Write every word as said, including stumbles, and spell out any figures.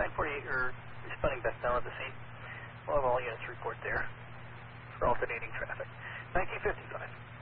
nine forty-eight, you're responding best down at the scene. We'll have all units report there for alternating traffic. nineteen fifty-five.